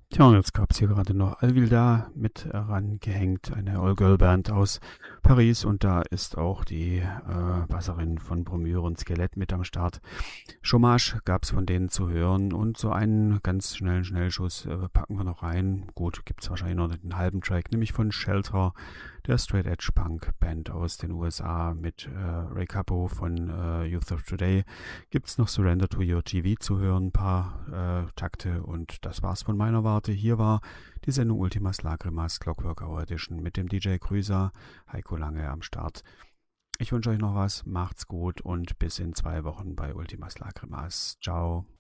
Tja, und jetzt gab's hier gerade noch Alvilda mit rangehängt, eine All-Girl-Band aus Paris. Und da ist auch die Basserin von Bromure und Skelett mit am Start. Chômage gab's von denen zu hören. Und so einen ganz schnellen Schnellschuss packen wir noch rein. Gut, gibt's wahrscheinlich noch einen halben Track, nämlich von Shelter, der Straight Edge Punk Band aus den USA mit Ray Capo von Youth of Today. Gibt's noch Surrender to Your TV zu hören, ein paar Takte, und das war's von meiner Warte. Hier war die Sendung Ultimas Lagrimas Clockwork Hour Edition mit dem DJ Krüser, Heiko Lange am Start. Ich wünsche euch noch was, macht's gut und bis in 2 Wochen bei Ultimas Lagrimas. Ciao.